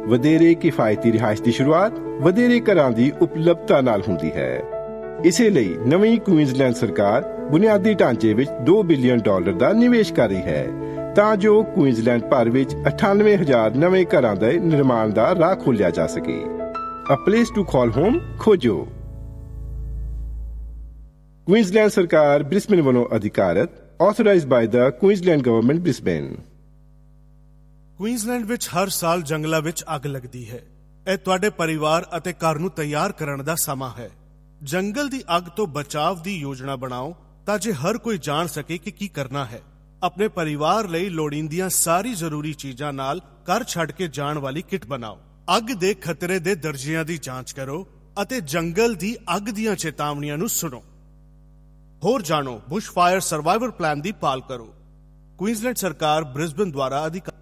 ਵਧੇਰੇ ਕਿਫਾਇਤੀ ਰਿਹਾਇਸ਼ ਦੀ ਸ਼ੁਰੂਆਤ ਵਧੇਰੇ ਘਰਾਂ ਦੀ ਉਪਲਬਧਤਾ ਨਾਲ ਹੁੰਦੀ ਹੈ। ਇਸੇ ਲਈ ਨਵੀਂ ਕੁਈਨਜ਼ਲੈਂਡ ਸਰਕਾਰ ਬੁਨਿਆਦੀ ਢਾਂਚੇ ਵਿੱਚ $2 ਬਿਲੀਅਨ ਦਾ ਨਿਵੇਸ਼ ਕਰ ਰਹੀ ਹੈ ਤਾਂ ਜੋ ਕੁਈਨਜ਼ਲੈਂਡ ਭਰ ਵਿੱਚ 98,000 ਨਵੇਂ ਘਰਾਂ ਦੇ ਨਿਰਮਾਣ ਦਾ ਰਾਹ ਖੋਲ੍ਹਿਆ ਜਾ ਸਕੇ। A place to call home ਖੋਜੋ। ਕੁਈਨਜ਼ਲੈਂਡ ਸਰਕਾਰ ਬ੍ਰਿਸਬੇਨ ਵੱਲੋਂ ਅਧਿਕਾਰਤ, authorized by the Queensland Government Brisbane। Queensland ਵਿੱਚ ਹਰ ਸਾਲ ਜੰਗਲਾਂ ਵਿੱਚ ਅੱਗ ਲੱਗਦੀ ਹੈ। ਇਹ ਤੁਹਾਡੇ ਪਰਿਵਾਰ ਅਤੇ ਘਰ ਨੂੰ ਤਿਆਰ ਕਰਨ ਦਾ ਸਮਾਂ ਹੈ। ਜੰਗਲ ਦੀ ਅੱਗ ਤੋਂ ਬਚਾਅ ਦੀ ਯੋਜਨਾ ਬਣਾਓ ਤਾਂ ਜੇ ਹਰ ਕੋਈ ਜਾਣ ਸਕੇ ਕਿ ਕੀ ਕਰਨਾ ਹੈ। ਆਪਣੇ ਪਰਿਵਾਰ ਲਈ ਲੋੜੀਂਦੀਆਂ ਸਾਰੀ ਜ਼ਰੂਰੀ ਚੀਜ਼ਾਂ ਨਾਲ ਘਰ ਛੱਡ ਕੇ ਜਾਣ ਵਾਲੀ ਕਿੱਟ ਬਣਾਓ। ਅੱਗ ਦੇ ਖਤਰੇ ਦੇ ਦਰਜਿਆਂ ਦੀ ਜਾਂਚ ਕਰੋ ਅਤੇ ਜੰਗਲ ਦੀ ਅੱਗ ਦੀਆਂ ਚੇਤਾਵਨੀਆਂ ਨੂੰ ਸੁਣੋ। ਹੋਰ ਜਾਣੋ, ਬੁਸ਼ ਫਾਇਰ ਸਰਵਾਈਵਲ ਪਲਾਨ ਦੀ ਪਾਲ ਕਰੋ। ਕੁਈਨਜ਼ਲੈਂਡ ਸਰਕਾਰ ਬ੍ਰਿਸਬੇਨ ਦੁਆਰਾ